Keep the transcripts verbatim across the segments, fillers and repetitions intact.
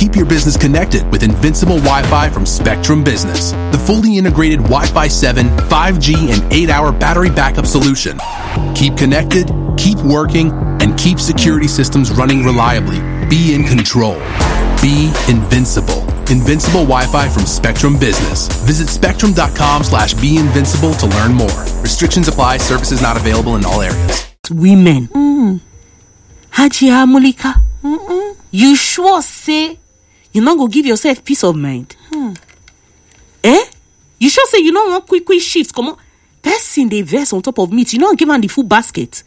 keep your business connected with Invincible Wi-Fi from Spectrum Business, the fully integrated Wi-Fi seven, five G, and eight hour battery backup solution. Keep connected, keep working, and keep security systems running reliably. Be in control. Be invincible. Invincible Wi-Fi from Spectrum Business. Visit spectrum.com slash be invincible to learn more. Restrictions apply. Services not available in all areas. Women. Mm. Hajia Mulika. Mm-mm. You sure say you not go give yourself peace of mind? Hmm. Eh? You sure say you don't want quick quick shifts? Come on. Person they verse on top of meat. You don't give them the full basket.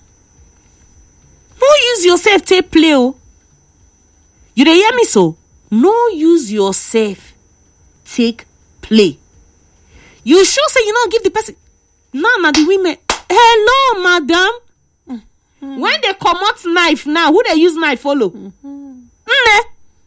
No use yourself to play. Oh. You dey hear me so? No use yourself take play. You sure say you not give the person? Nah, nah, the women. Hello, madam. Mm-hmm. When they come out knife now, who they use knife follow? Mm-hmm. Mm-hmm.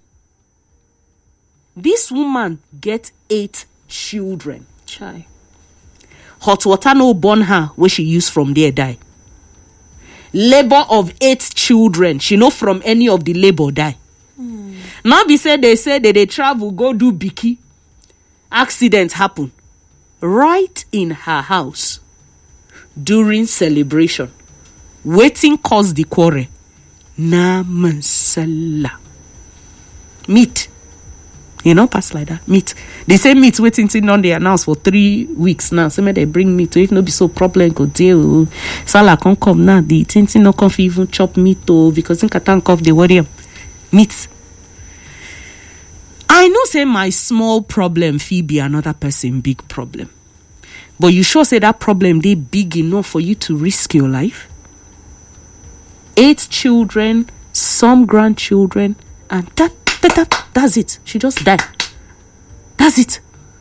This woman get eight children. Chai. Hot water no burn her where she use from there die. Labor of eight children. She no from any of the labor die. Mm. Now be said they say that they travel go do biki. Accident happen right in her house during celebration. Waiting cause the quarrel. Namasala. Meat. You know, pass like that. Meat. They say meat waiting till on they announce for three weeks now. So may they bring meat. So if no be so problem go deal. Salah can't come now. The tintin no come even chop meat oh because in Katan cough they worry meat. I know say my small problem fee be another person big problem. But you sure say that problem they big enough for you to risk your life? Eight children, some grandchildren, and that, that, that that's it. She just died. That's it.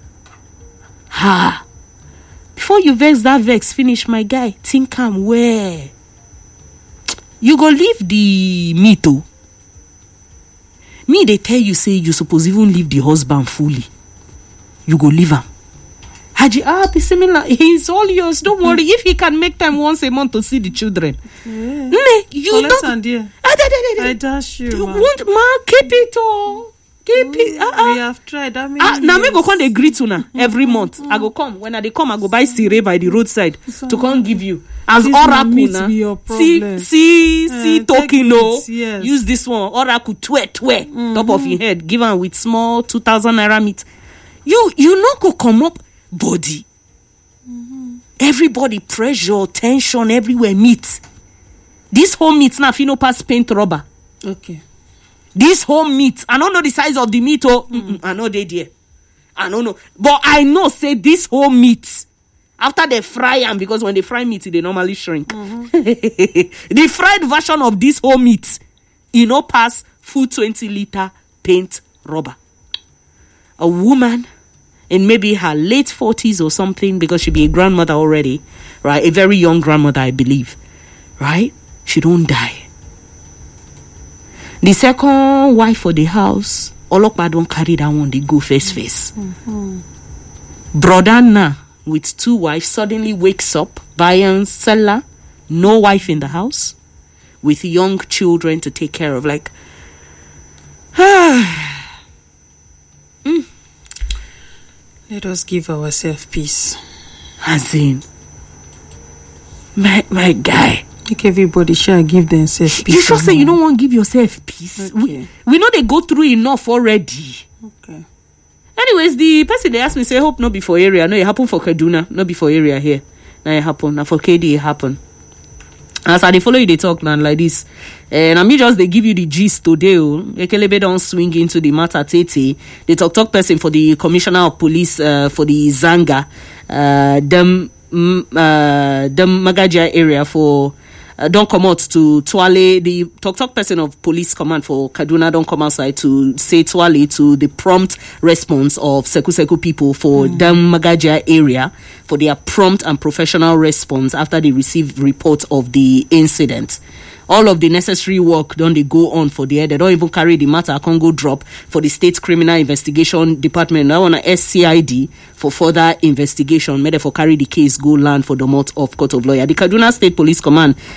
Ha. Before you vex that vex, finish my guy. Think I'm where. You go leave the me too. Me, they tell you say you suppose even leave the husband fully. You go leave him. Haji, ah, be similar. He's all yours. Don't mm-hmm. worry. If he can make time once a month to see the children. Yeah. Ne, you well, don't. I, I dash you, you man. want, ma, keep it all. Keep mm, it. Uh, uh. We have tried. That ah, now me go come they greet you now every month. Mm. I go come. When I they come, I go buy sireh by the roadside so, to come give you. As oracle now. See, see, uh, see, talking no. Yes. Use this one. Oracle twe twe. Mm-hmm. Top of your head. Give her with small two thousand naira meat. You, you not go come up. Body. Mm-hmm. Everybody pressure, tension everywhere. Meat. This whole meat now, if you know pass paint rubber. Okay. This whole meat, I don't know the size of the meat. Oh, mm-hmm. I know they there. I don't know, but I know say this whole meat. After they fry them, because when they fry meat, they normally shrink. Mm-hmm. The fried version of this whole meat, you know, pass full twenty liter paint rubber. A woman. In maybe her late forties or something, because she be a grandmother already, right? A very young grandmother, I believe, right? She don't die. The second wife for the house, Olokpa don't carry that one, they go face face. Mm-hmm. Brother Na, with two wives, suddenly wakes up, buy seller, no wife in the house, with young children to take care of. Like, ah. mm. Let us give ourselves peace. As in, my my guy. Make everybody shall give themselves peace. You sure say you don't want to give yourself peace? Okay. We, we know they go through enough already. Okay. Anyways, the person they asked me say, hope not before area. No, it happened for Kaduna, not before area here. Now it happened. Now for K D it happened. As I they follow you, they talk now like this. And I mean, just they give you the gist today. Ekelebe don't swing into the matter. Tete, the talk talk person for the commissioner of police uh, for the Zanga, uh, them, uh, them Magaja area for. Uh, don't come out to Tuale, the talk talk person of police command for Kaduna, don't come outside to say Tuale to the prompt response of Seku Seku people for mm. Dam Magaja area for their prompt and professional response after they received report of the incident. All of the necessary work don't they go on for there. They don't even carry the matter. I can't go drop for the State Criminal Investigation Department. I want a S C I D for further investigation. May therefore carry the case go land for the mouth of Court of Lawyer. The Kaduna State Police Command